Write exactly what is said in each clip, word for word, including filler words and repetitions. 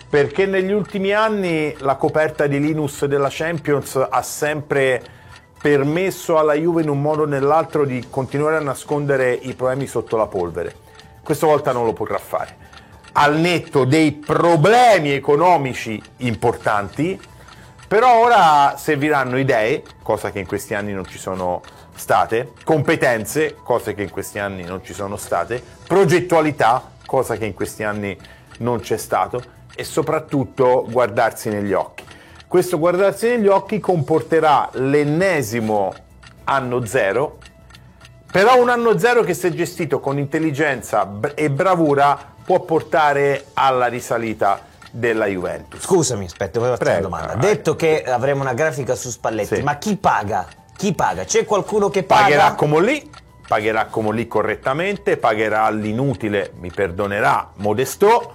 Perché negli ultimi anni la coperta di Linus della Champions ha sempre permesso alla Juve in un modo o nell'altro di continuare a nascondere i problemi sotto la polvere. Questa volta non lo potrà fare. Al netto dei problemi economici importanti, però ora serviranno idee, cosa che in questi anni non ci sono state, competenze, cose che in questi anni non ci sono state, progettualità, cosa che in questi anni non c'è stato, e soprattutto guardarsi negli occhi. Questo guardarsi negli occhi comporterà l'ennesimo anno zero, però un anno zero che, se gestito con intelligenza e bravura, può portare alla risalita della Juventus. Scusami, aspetta, volevo fare una domanda. Vai. Detto che avremo una grafica su Spalletti, sì. ma chi paga? Chi paga? C'è qualcuno che paga? Pagherà Comolli, pagherà Comolli correttamente, pagherà l'inutile, mi perdonerà, Modestò,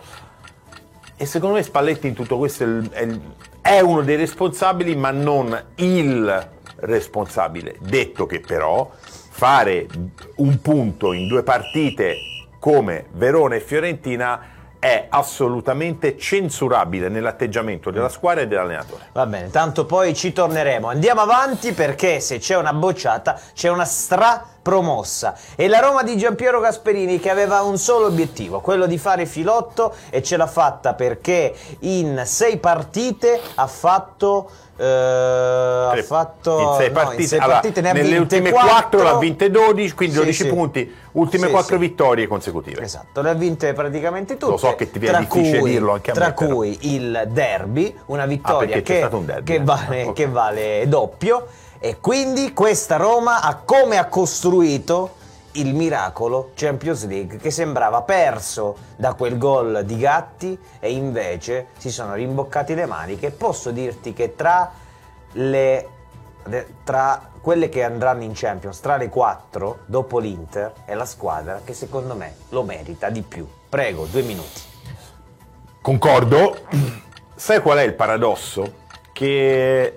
e secondo me Spalletti in tutto questo è, è uno dei responsabili, ma non il responsabile. Detto che però fare un punto in due partite come Verona e Fiorentina è assolutamente censurabile nell'atteggiamento della squadra e dell'allenatore. Va bene, tanto poi ci torneremo. Andiamo avanti, perché se c'è una bocciata c'è una strapromossa. E la Roma di Giampiero Gasperini, che aveva un solo obiettivo, quello di fare filotto, e ce l'ha fatta, perché in sei partite ha fatto... Uh, ha fatto in sei no, partite, in sei allora, partite ne ha nelle vinte ultime quattro, quattro l'ha vinte dodici, quindi sì, dodici sì. punti, ultime sì, quattro sì. vittorie consecutive. Esatto, le ha vinte praticamente tutte. Lo so che ti viene difficile cui, dirlo anche a tra me, però. cui il derby, una Ah, vittoria perché c'è che, stato un derby, che, eh. vale, Okay. che vale doppio, e quindi questa Roma ha come ha costruito il miracolo Champions League, che sembrava perso da quel gol di Gatti, e invece si sono rimboccati le maniche. Posso dirti che tra le tra quelle che andranno in Champions, tra le quattro, dopo l'Inter, è la squadra che secondo me lo merita di più. Prego, due minuti. Concordo. Sai qual è il paradosso? Che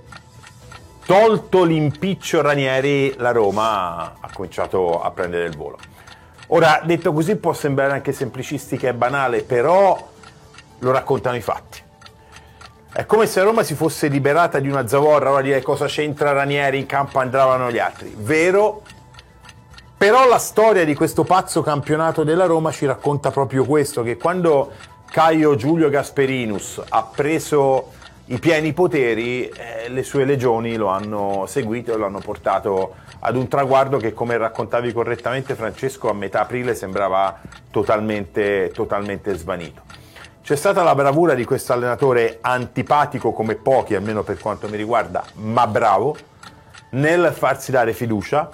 tolto l'impiccio Ranieri, la Roma ha cominciato a prendere il volo. Ora, detto così può sembrare anche semplicistica e banale, però lo raccontano i fatti. È come se Roma si fosse liberata di una zavorra, ora dire cosa c'entra Ranieri, in campo andavano gli altri. Vero, però la storia di questo pazzo campionato della Roma ci racconta proprio questo, che quando Caio Giulio Gasperinus ha preso i pieni poteri, eh, le sue legioni lo hanno seguito e lo hanno portato ad un traguardo che, come raccontavi correttamente Francesco, a metà aprile sembrava totalmente, totalmente svanito. C'è stata la bravura di questo allenatore, antipatico come pochi, almeno per quanto mi riguarda, ma bravo, nel farsi dare fiducia,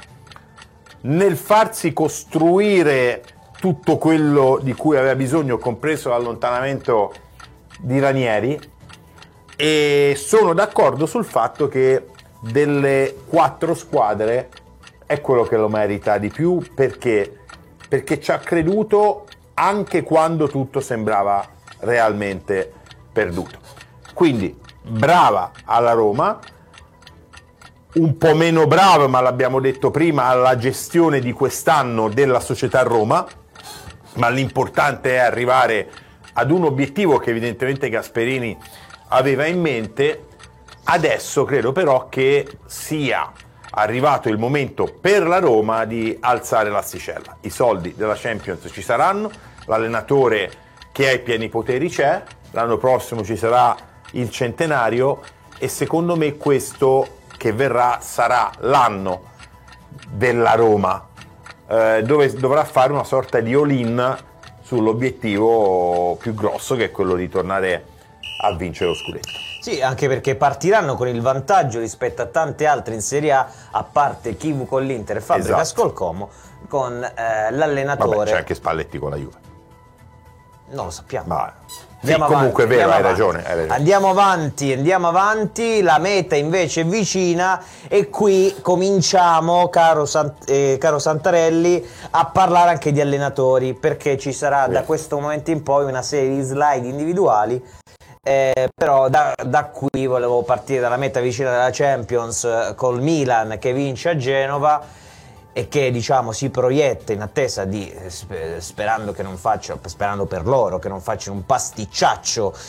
nel farsi costruire tutto quello di cui aveva bisogno, compreso l'allontanamento di Ranieri, e sono d'accordo sul fatto che delle quattro squadre è quello che lo merita di più, perché perché ci ha creduto anche quando tutto sembrava realmente perduto. Quindi brava alla Roma, un po' meno brava, ma l'abbiamo detto prima, alla gestione di quest'anno della società Roma, ma l'importante è arrivare ad un obiettivo che evidentemente Gasperini aveva in mente. Adesso credo però che sia arrivato il momento per la Roma di alzare l'asticella. I soldi della Champions ci saranno, l'allenatore che ha i pieni poteri c'è, l'anno prossimo ci sarà il centenario, e secondo me questo che verrà sarà l'anno della Roma, eh, dove dovrà fare una sorta di all-in sull'obiettivo più grosso, che è quello di tornare a vincere lo scudetto. Sì, anche perché partiranno con il vantaggio rispetto a tante altre in Serie A, a parte Chivu con l'Inter e Fabregas Esatto. col Como, con eh, l'allenatore. Vabbè, c'è anche Spalletti con la Juve. Non lo sappiamo. Ma sì, Andiamo comunque avanti, è vero, hai andiamo ragione, avanti. hai ragione. Andiamo avanti, andiamo avanti, la meta invece è vicina, e qui cominciamo, caro, Sant- eh, caro Santarelli, a parlare anche di allenatori, perché ci sarà Sì. da questo momento in poi una serie di slide individuali, eh, però da, da qui volevo partire dalla meta vicina della Champions, eh, col Milan che vince a Genova e che, diciamo, si proietta in attesa di, sperando che non faccia, sperando per loro che non facciano un pasticciaccio